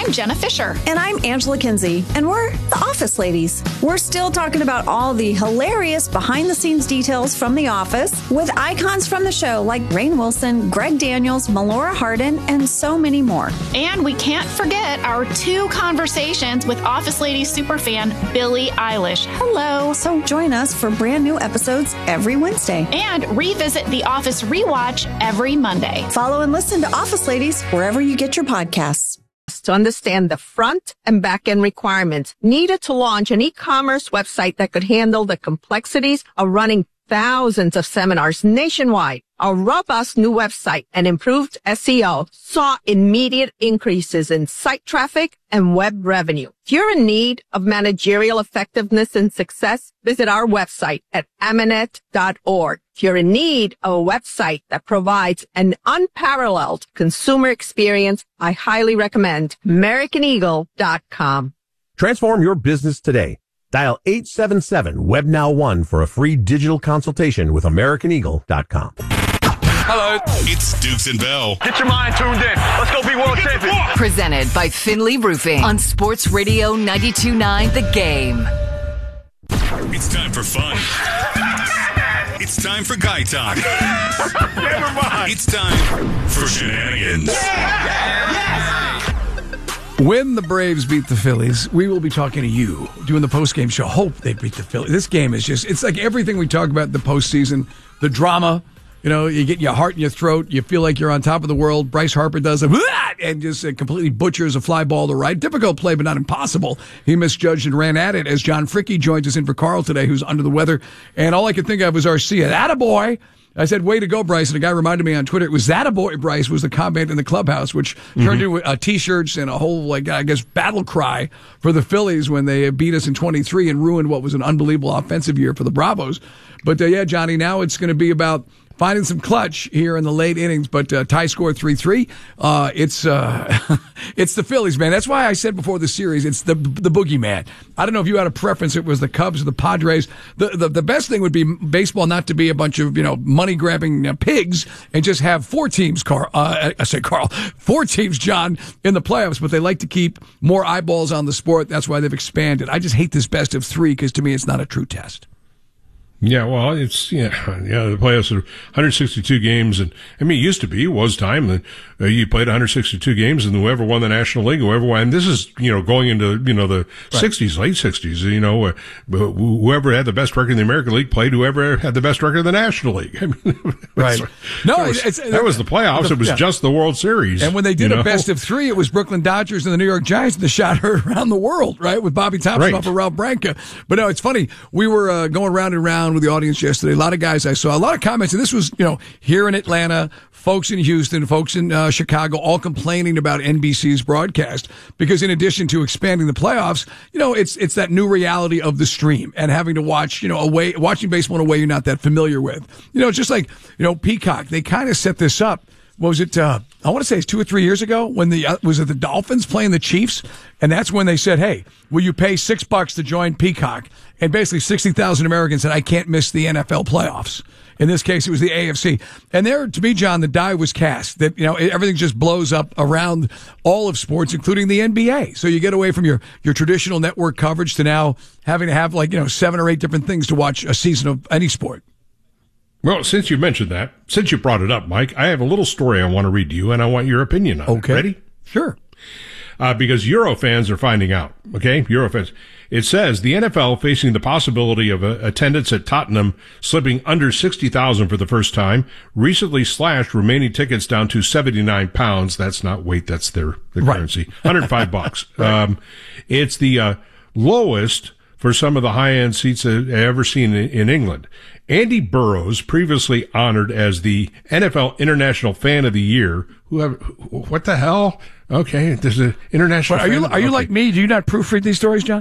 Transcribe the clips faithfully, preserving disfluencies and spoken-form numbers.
I'm Jenna Fisher. And I'm Angela Kinsey. And we're the Office Ladies. We're still talking about all the hilarious behind-the-scenes details from The Office with icons from the show like Rainn Wilson, Greg Daniels, Melora Hardin, and so many more. And we can't forget our two conversations with Office Ladies superfan Billie Eilish. Hello. So join us for brand new episodes every Wednesday. And revisit The Office Rewatch every Monday. Follow and listen to Office Ladies wherever you get your podcasts. To understand the front and back end requirements needed to launch an e-commerce website that could handle the complexities of running thousands of seminars nationwide. A robust new website and improved S E O saw immediate increases in site traffic and web revenue. If you're in need of managerial effectiveness and success, visit our website at Amanet dot org. If you're in need of a website that provides an unparalleled consumer experience, I highly recommend American Eagle dot com. Transform your business today. Dial eight seven seven W E B Now one for a free digital consultation with American Eagle dot com. Hello. It's Dukes and Bell. Get your mind tuned in. Let's go be world champions. Presented by Finley Roofing on Sports Radio ninety-two point nine The Game. It's time for fun. It's time for guy talk. Never mind. It's time for shenanigans. When the Braves beat the Phillies, we will be talking to you, doing the post-game show. Hope they beat the Phillies. This game is just, it's like everything we talk about in the postseason, the drama. You know, you get your heart in your throat. You feel like you're on top of the world. Bryce Harper does it and just uh, completely butchers a fly ball to right. Difficult play, but not impossible. He misjudged and ran at it as John Fricke joins us in for Carl today, who's under the weather. And all I could think of was Arcia. Attaboy. I said, way to go, Bryce. And a guy reminded me on Twitter, it was that a boy, Bryce, was the comment in the clubhouse, which mm-hmm. turned into uh, T-shirts and a whole, like, I guess, battle cry for the Phillies when they beat us in twenty-three and ruined what was an unbelievable offensive year for the Bravos. But, uh, yeah, Johnny, now it's going to be about finding some clutch here in the late innings, but uh, tie score three three. Uh, it's uh, it's the Phillies, man. That's why I said before the series, it's the the boogeyman. I don't know if you had a preference. It was the Cubs or the Padres. The the, the best thing would be baseball not to be a bunch of, you know, money-grabbing uh, pigs and just have four teams, Carl. Uh, I say Carl, four teams, John, in the playoffs, but they like to keep more eyeballs on the sport. That's why they've expanded. I just hate this best of three because to me it's not a true test. Yeah, well, it's, yeah, yeah, the playoffs are one hundred sixty-two games, and, I mean, it used to be, it was time that uh, you played one hundred sixty-two games, and whoever won the National League, whoever won, and this is, you know, going into, you know, the right. sixties, late sixties, you know, uh, whoever had the best record in the American League played whoever had the best record in the National League. I mean, right. No, was, it's, that was the playoffs, it was yeah. just the World Series. And when they did you a know? best of three, it was Brooklyn Dodgers and the New York Giants that shot her around the world, right, with Bobby Thompson right. off of Ralph Branca. But no, it's funny, we were uh, going round and round with the audience yesterday. A lot of guys I saw, a lot of comments, and this was, you know, here in Atlanta, folks in Houston, folks in uh, Chicago, all complaining about N B C's broadcast because in addition to expanding the playoffs, you know, it's it's that new reality of the stream and having to watch, you know, away watching baseball in a way you're not that familiar with. You know, it's just like, you know, Peacock, they kind of set this up. What was it? Uh, I want to say it's two or three years ago when the uh, was it the Dolphins playing the Chiefs, and that's when they said, "Hey, will you pay six bucks to join Peacock?" And basically, sixty thousand Americans said, "I can't miss the N F L playoffs." In this case, it was the A F C, and there, to me, John, the die was cast. That, you know, everything just blows up around all of sports, including the N B A. So you get away from your your traditional network coverage to now having to have like you know seven or eight different things to watch a season of any sport. Well, since you mentioned that, since you brought it up, Mike, I have a little story I want to read to you, and I want your opinion on okay. it. Ready? Sure. Uh, because Euro fans are finding out, okay? Euro fans. It says the N F L facing the possibility of uh, attendance at Tottenham slipping under sixty thousand for the first time, recently slashed remaining tickets down to seventy-nine pounds. That's not weight, that's their, their right. currency. one hundred five bucks. Right. Um, it's the uh, lowest for some of the high-end seats I've ever seen in, in England. Andy Burrows, previously honored as the N F L International Fan of the Year, who have, what the hell? Okay, there's an international. But are you fan. are you okay. like me? Do you not proofread these stories, John?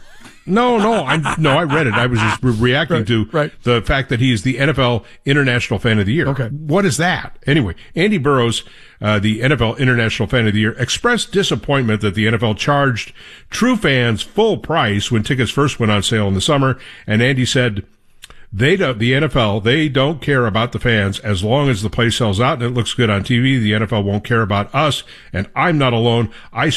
No, no, I no, I read it. I was just re- reacting right, to right. the fact that he is the N F L International Fan of the Year. Okay, what is that? Anyway, Andy Burrows, uh, the N F L International Fan of the Year, expressed disappointment that the N F L charged true fans full price when tickets first went on sale in the summer, and Andy said, They don't, the N F L, they don't care about the fans as long as the play sells out and it looks good on T V. The N F L won't care about us, and I'm not alone. I